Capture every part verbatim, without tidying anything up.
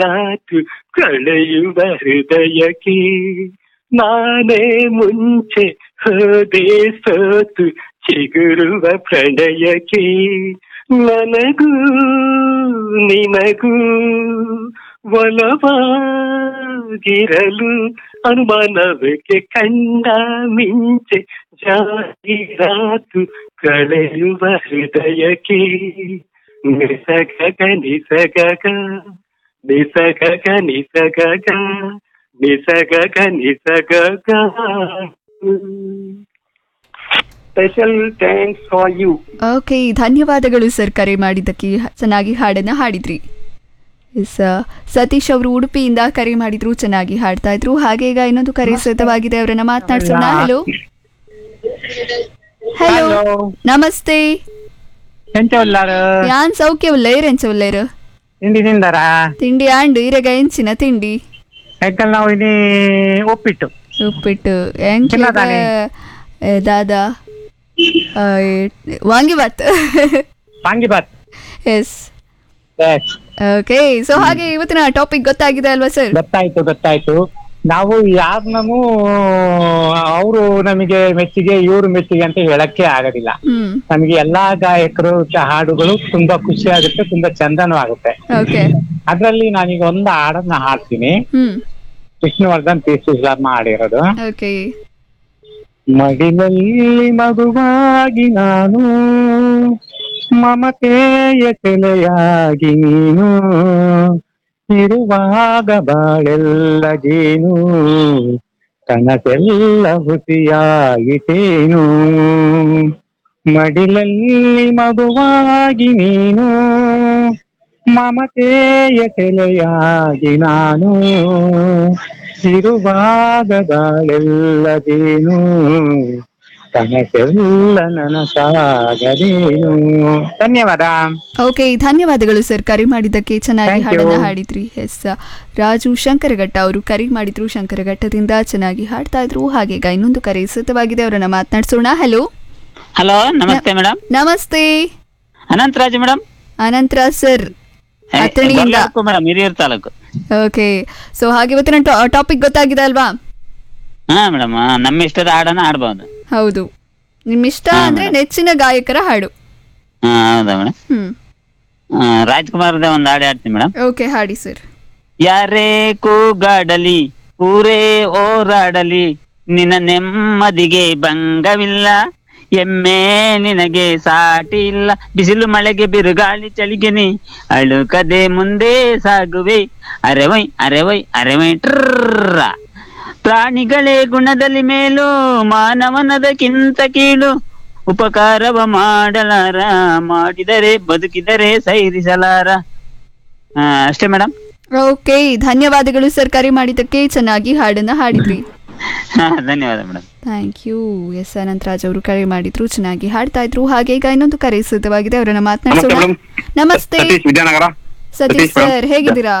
ಸಾತು ಕಳೆಯುವ ಹೃದಯಕ್ಕೆ ನಾನೇ ಮುಂಚೆ ಹೋದೆ ಸೋತು ಚಿಗುರುವ ಪ್ರಣಯಕ್ಕೆ ನನಗೂ ನಿನಗೂ ಒಲವಾಗಿರಲು ಅನುಮಾನವಕ್ಕೆ ಕಂಡ ಮಿಂಚೆ ಜಾಹೀರಾತು ಕಳೆಯುವ ಹೃದಯಕ್ಕೆ ನಿಸಗಗ ನಿಸಗಗ ನಿಸಗಗ ನಿಸಗಗ ನಿಸಗಗ ನಿಸಗಗ. Special thanks for you. Okay, ಧನ್ಯವಾದಗಳು ಸರ್ ಕರೆ ಮಾಡಿದ್ದಕ್ಕೆ. ಚೆನ್ನಾಗಿ ಹಾಡನ್ನು ಹಾಡಿದ್ರಿ. ಎಸ್, ಸತೀಶ್ ಅವರು ಉಡುಪಿಯಿಂದ ಕರೆ ಮಾಡಿದ್ರು, ಚೆನ್ನಾಗಿ ಹಾಡ್ತಾ ಇದ್ರು. ಹಾಗೆ ಈಗ ಇನ್ನೊಂದು ಕರೆ ಸಿದ್ಧವಾಗಿದೆ, ಅವರನ್ನ ಮಾತನಾಡ್ಸೋಣ. ಹಲೋ ಹಲೋ, ನಮಸ್ತೆ. ಯಾನ್ ಸೌಖ್ಯವಿಲ್ಲ ಎಂಚವಿಲ್ಲ ತಿಂಡಿ ಆಂಡ್ ಇರಗ ಎಂಚಿನ ತಿಂಡಿ ಉಪ್ಪಿಟ್ಟು ಉಪ್ಪಿಟ್ಟು ಎಂಚಿನ ದಾದಾ vangibath vangibath S. Okay, so ಹಾಗೆ ಇವತ್ತಿನ ಟಾಪಿಕ್ ಗೊತ್ತಾಗಿದೆ ಅಲ್ವಾ ಸರ್? ಗೊತ್ತಾಯ್ತು ಗೊತ್ತಾಯ್ತು. ನಾವು ಯಾರನ್ನೂ ಅವರು ನಮಗೆ ಮೆಚ್ಚಿಗೆ ಇವರು ಮೆಚ್ಚಿಗೆ ಅಂತ ಹೇಳಕ್ಕೆ ಆಗೋದಿಲ್ಲ. ನಮಗೆ ಎಲ್ಲಾ ಗಾಯಕರು ಹಾಡುಗಳು ತುಂಬಾ ಖುಷಿ ಆಗುತ್ತೆ, ತುಂಬಾ ಚಂದನೂ ಆಗುತ್ತೆ. ಅದ್ರಲ್ಲಿ ನಾನೀಗ ಒಂದು ಹಾಡನ್ನ ಹಾಡ್ತೀನಿ, ವಿಷ್ಣುವರ್ಧನ್ ಪಿ ಸುಶೀಲಮ್ಮ ಹಾಡಿರೋದು. ಮಡಿಲಲ್ಲಿ ಮಗುವಾಗಿ ನಾನು, ಮಮತೆಯ ಸೆಲೆಯಾಗಿ ನೀನು, ಇರುವಾಗ ಬಾಳೆಲ್ಲ ಜೇನು, ಕನಸೆಲ್ಲ ಹುಸಿಯಾಗಿತೇನು. ಮಡಿಲಲ್ಲಿ ಮಗುವಾಗಿ ನೀನು, ಮಮತೆಯ ಸೆಲೆಯಾಗಿ ನಾನು, ಇರುವಾಗ ಬಾಳೆಲ್ಲ ಜೇನು, ಕನಸೆಲ್ಲ ನನಸಾಗದೇನು. ಧನ್ಯವಾದ. ಓಕೆ, ಧನ್ಯವಾದಗಳು ಸರ್ ಕರೆ ಮಾಡಿದ್ದಕ್ಕೆ. ಚೆನ್ನಾಗಿ ಹಾಡನ್ನ ಹಾಡಿದ್ರಿ. ಎಸ್, ರಾಜು ಶಂಕರಘಟ್ಟ ಅವರು ಕರೆ ಮಾಡಿದ್ರು, ಶಂಕರಘಟ್ಟದಿಂದ ಚೆನ್ನಾಗಿ ಹಾಡ್ತಾ ಇದ್ರು. ಹಾಗೆ ಈಗ ಇನ್ನೊಂದು ಕರೆ ಸಿದ್ಧವಾಗಿದೆ, ಅವರನ್ನ ಮಾತನಾಡ್ಸೋಣ. ಹಲೋ ಹಲೋ, ನಮಸ್ತೆ ಮೇಡಮ್. ನಮಸ್ತೆ, Anantharaj madam. Anantharaj sir, ಅಥಣಿಯಿಂದ Hiriyur taluk. Okay, so ಹಾಗೆ ಇವತ್ತಿನ ಟಾಪಿಕ್ ಗೊತ್ತಾಗಿದೆ ಅಲ್ವಾ? ಹಾ ಮೇಡಮ್, ನಮ್ಮ ಇಷ್ಟದ ಹಾಡನ್ನ ಹಾಡಬಹುದು. ಹೌದು, ನಿಮ್ ಇಷ್ಟ ಅಂದ್ರೆ ನೆಚ್ಚಿನ ಗಾಯಕರ ಹಾಡು. ಹಾ ಹೌದಾ ಮೇಡಮ್? ಹ್ಮ್, ರಾಜ್ಕುಮಾರ್ದ ಒಂದು ಹಾಡು ಹಾಡ್ತೀನಿ ಮೇಡಮ್. ಓಕೆ, ಹಾಡಿ ಸರ್. ಯಾರೇ ಕೂಗಾಡಲಿ ಊರೇ ಓರಾಡಲಿ, ನಿನ್ನ ನೆಮ್ಮದಿಗೆ ಭಂಗವಿಲ್ಲ, ಎಮ್ಮೆ ನಿನಗೆ ಸಾಟಿ ಇಲ್ಲ, ಬಿಸಿಲು ಮಳೆಗೆ ಬಿರುಗಾಳಿ ಚಳಿಗೆನಿ ಅಳುಕದೆ ಮುಂದೆ ಸಾಗುವೆ, ಅರೆವೈ ಅರೆವೈ ಅರೆವೈ ಟ್ರ. ಪ್ರಾಣಿಗಳೇ ಗುಣದಲ್ಲಿ ಮೇಲು, ಮಾನವನದಕ್ಕಿಂತ ಕೀಳು, ಉಪಕಾರವ ಮಾಡಲಾರ, ಮಾಡಿದರೆ ಬದುಕಿದರೆ ಸೈರಿಸಲಾರ. ಅಷ್ಟೇ ಮೇಡಮ್. ಓಕೆ, ಧನ್ಯವಾದಗಳು ಸರ್ ಕರೆ ಮಾಡಿದ್ದಕ್ಕೆ. ಚೆನ್ನಾಗಿ ಹಾಡನ್ನ ಹಾಡಿದ್ರಿ. ಧನ್ಯವಾದ madam. Thank you. S, Anantharaj ಅವರು ಕರೆ ಮಾಡಿದ್ರು, ಚೆನ್ನಾಗಿ ಹಾಡ್ತಾ ಇದ್ರು. ಹಾಗೆ ಈಗ ಇನ್ನೊಂದು ಕರೆ ಸಿದ್ಧವಾಗಿದೆ, ಅವರನ್ನ ಮಾತನಾಡ್ಸೋಣ. ನಮಸ್ತೆ ಸತೀಶ್ ಸರ್, ಹೇಗಿದ್ದೀರಾ?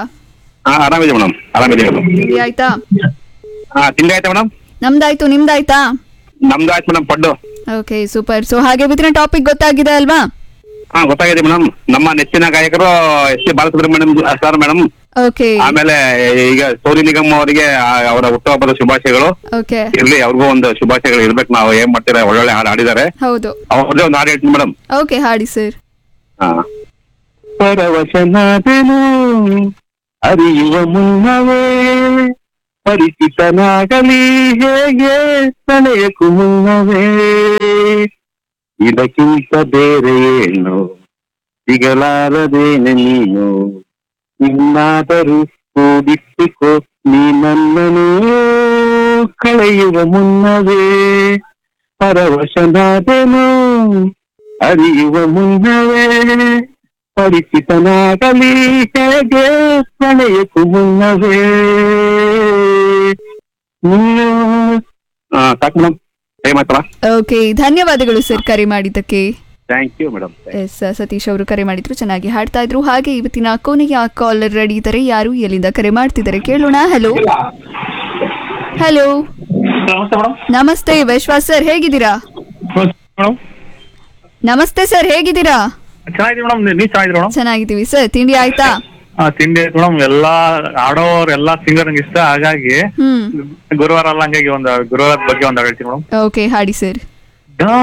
ತಿಂಡಿ ಆಯ್ತಾ? ತಿಂಡಿ ಆಯ್ತಾ ಮೇಡಮ್? ನಮ್ದಾಯ್ತು, ನಿಮ್ದಾಯ್ತಾ? ನಮ್ದಾಯ್ತು ಮೇಡಮ್, ಪಡ್ಡು. Okay, super. ಸೊ ಹಾಗೆ ಇವತ್ತಿನ ಟಾಪಿಕ್ ಗೊತ್ತಾಗಿದೆ ಅಲ್ವಾ? ಹಾ, ಗೊತ್ತಾಗಿದೆ ಮೇಡಮ್. ನಮ್ಮ ನೆಚ್ಚಿನ ಗಾಯಕರು S C Balasubrahmanyam sir madam. Okay, ಆಮೇಲೆ ಈಗ ಸೋನಿ ನಿಗಮ್ ಅವರಿಗೆ ಅವರ ಹುಟ್ಟುಹಬ್ಬದ ಶುಭಾಶಯಗಳು. ಓಕೆ, ಇರ್ಲಿ, ಅವ್ರಿಗೂ ಒಂದು ಶುಭಾಶಯಗಳು ಇರ್ಬೇಕು. ನಾವು ಏನ್ ಮಾಡ್ತೀರಾ, ಒಳ್ಳೊಳ್ಳೆ ಹಾಡು ಹಾಡಿದ್ದಾರೆ. ಹೌದು, ಅವ್ರದೇ ಒಂದು ಹಾಡು ಹೇಳ್ತೀನಿ ಮೇಡಮ್. ಓಕೆ, ಹಾಡಿ ಸರ್. ಹಾ, ಪರವಶನಾದೆನು ಅರಿಯುವ ಮುನ್ನವೇ, ಪರಿಚಿತನಾಗಲಿ ಹೇಗೆ ತಲೆಯಕು ಮುನ್ನವೇ, ಇದಕ್ಕಿಂತ ಬೇರೆ ಏನು ಸಿಗಲಾರದೇನೆ ನೀನು, ಇನ್ನಾದರೂ ಕೂಡಿಸಿಕೋ ನೀ ನನ್ನನು ಕಳೆಯುವ ಮುನ್ನವೇ, ಪರವಶನಾದೆನು ಅರಿಯುವ ಮುನ್ನವೇ, ಪರಿಚಿತನಾಗಲಿ ಹೇಗೆ ತಲೆಯಕು ಮುನ್ನವೇ. ಓಕೆ, ಧನ್ಯವಾದಗಳು ಸರ್ ಕರೆ ಮಾಡಿದ್ದಕ್ಕೆ. Thank you madam. S, Satish ಅವರು ಕರೆ ಮಾಡಿದ್ರು, ಚೆನ್ನಾಗಿ ಹಾಡ್ತಾ ಇದ್ರು. ಹಾಗೆ ಇವತ್ತಿನ ಕೊನೆಯ ಕಾಲರ್ ರೆಡಿ ಇದ್ದಾರೆ. ಯಾರು ಎಲ್ಲಿಂದ ಕರೆ ಮಾಡ್ತಿದ್ದಾರೆ ಕೇಳೋಣ. ಹಲೋ ಹಲೋ, ನಮಸ್ತೆ ವಿಶ್ವಾಸ್ ಸರ್, ಹೇಗಿದ್ದೀರಾ? ನಮಸ್ತೆ ಸರ್, ಹೇಗಿದ್ದೀರಾ? ಚೆನ್ನಾಗಿದ್ದೀವಿ ಮೇಡಮ್, ನೀವು ಚೆನ್ನಾಗಿದ್ದೀರಾ? ಚೆನ್ನಾಗಿದ್ದೀವಿ ಸರ್. ತಿಂಡಿ ಆಯ್ತಾ? ಆ, ತಿಂಡಿ ಆಯ್ತು ಮೇಡಮ್. ಎಲ್ಲಾ ಆಡೋರ್ ಎಲ್ಲಾ ಸಿಂಗರ್ ನಂಗೆ ಇಷ್ಟ, ಹಾಗಾಗಿ ಹ್ಮ್ ಗುರುವಾರ ಅಲ್ಲ ಹಂಗಾಗಿ ಒಂದು ಗುರುವಾರದ ಬಗ್ಗೆ ಒಂದು ಹೇಳ್ತೀನಿ ಮೇಡಮ್. ಓಕೆ, ಹಾಡಿ ಸರ್.